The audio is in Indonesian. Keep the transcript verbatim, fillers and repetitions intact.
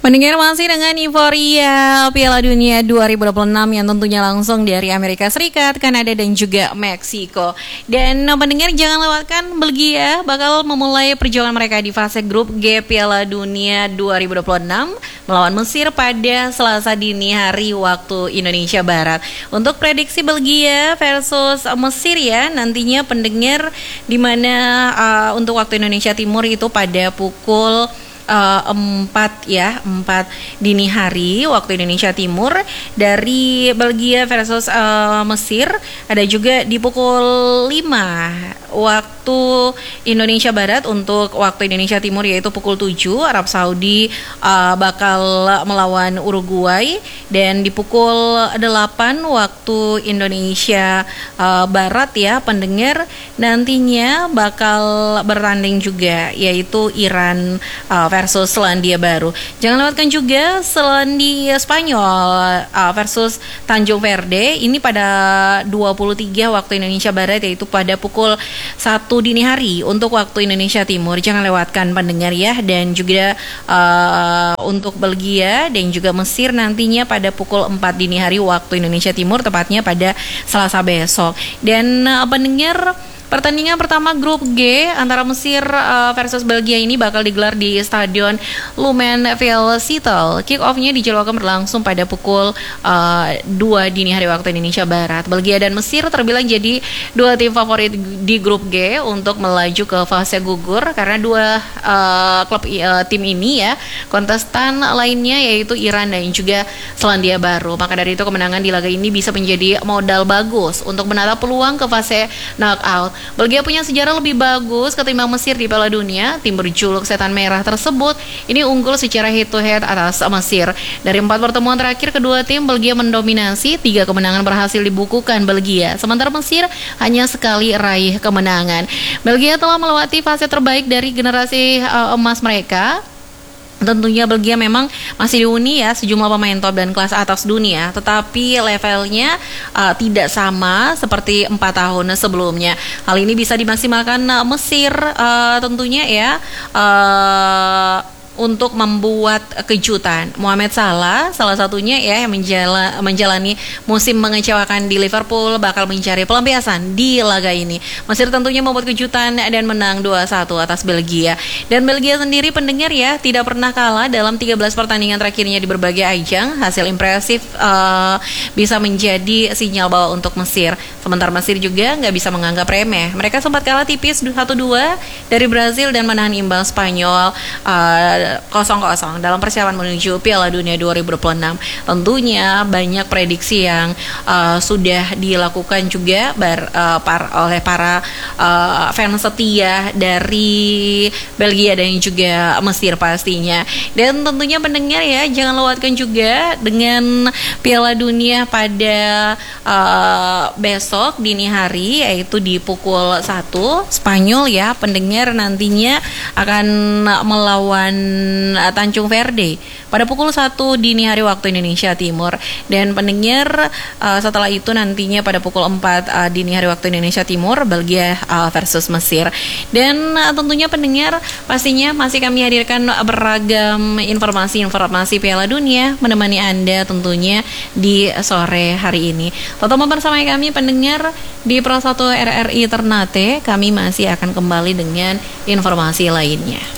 Mendengar masih dengan euforia Piala Dunia dua ribu dua puluh enam yang tentunya langsung dari Amerika Serikat, Kanada dan juga Meksiko. Dan pendengar jangan lewatkan Belgia bakal memulai perjuangan mereka di fase grup G Piala Dunia dua ribu dua puluh enam melawan Mesir pada Selasa dini hari waktu Indonesia Barat. Untuk prediksi Belgia versus Mesir ya, nantinya pendengar di mana uh, untuk waktu Indonesia Timur itu pada pukul Uh, empat ya empat dini hari waktu Indonesia Timur. Dari Belgia versus uh, Mesir ada juga di pukul lima waktu Indonesia Barat. Untuk waktu Indonesia Timur yaitu pukul tujuh Arab Saudi uh, bakal melawan Uruguay. Dan di pukul delapan waktu Indonesia uh, Barat ya pendengar, nantinya bakal bertanding juga yaitu Iran uh, versus Selandia Baru. Jangan lewatkan juga Selandia Spanyol uh, versus Tanjung Verde. Ini pada dua puluh tiga waktu Indonesia Barat yaitu pada pukul satu dini hari untuk waktu Indonesia Timur. Jangan lewatkan pendengar ya. Dan juga uh, untuk Belgia dan juga Mesir nantinya pada pukul empat dini hari waktu Indonesia Timur, tepatnya pada Selasa besok. Dan uh, pendengar, pertandingan pertama grup G antara Mesir uh, versus Belgia ini bakal digelar di Stadion Lumenville-Seattle. Kick off-nya dijadwalkan berlangsung pada pukul uh, dua dini hari waktu Indonesia Barat. Belgia dan Mesir terbilang jadi dua tim favorit di grup G untuk melaju ke fase gugur karena dua uh, klub uh, tim ini ya, kontestan lainnya yaitu Iran dan juga Selandia Baru. Maka dari itu kemenangan di laga ini bisa menjadi modal bagus untuk menatap peluang ke fase knockout. Belgia punya sejarah lebih bagus ketimbang Mesir di Piala Dunia. Tim berjuluk Setan Merah tersebut ini unggul secara head to head atas Mesir. Dari empat pertemuan terakhir kedua tim, Belgia mendominasi. Tiga kemenangan berhasil dibukukan Belgia, sementara Mesir hanya sekali raih kemenangan. Belgia telah melewati fase terbaik dari generasi uh, emas mereka. Tentunya Belgia memang masih dihuni ya sejumlah pemain top dan kelas atas dunia, tetapi levelnya uh, tidak sama seperti empat tahun sebelumnya. Hal ini bisa dimaksimalkan uh, Mesir uh, tentunya ya uh, untuk membuat kejutan. Mohamed Salah salah satunya ya yang menjala, menjalani musim mengecewakan di Liverpool bakal mencari pelampiasan di laga ini. Mesir tentunya membuat kejutan dan menang dua satu atas Belgia. Dan Belgia sendiri pendengar ya tidak pernah kalah dalam tiga belas pertandingan terakhirnya di berbagai ajang. Hasil impresif uh, bisa menjadi sinyal bahwa untuk Mesir. Sementara Mesir juga nggak bisa menganggap remeh. Mereka sempat kalah tipis satu dua dari Brazil dan menahan imbang Spanyol uh, kosong kosong dalam persiapan menuju Piala Dunia dua ribu dua puluh enam. Tentunya banyak prediksi yang uh, sudah dilakukan juga bar, uh, par, oleh para uh, fans setia dari Belgia dan juga Mesir pastinya. Dan tentunya pendengar ya jangan lewatkan juga dengan Piala Dunia pada uh, besok dini hari yaitu di pukul satu Spanyol ya pendengar nantinya akan melawan Tanjung Verde pada pukul satu dini hari waktu Indonesia Timur. Dan pendengar uh, setelah itu nantinya pada pukul empat uh, dini hari waktu Indonesia Timur Belgia uh, versus Mesir. Dan uh, tentunya pendengar pastinya masih kami hadirkan beragam informasi-informasi Piala Dunia menemani Anda tentunya di sore hari ini. Tetap bersama kami pendengar di Pro satu R R I Ternate. Kami masih akan kembali dengan informasi lainnya.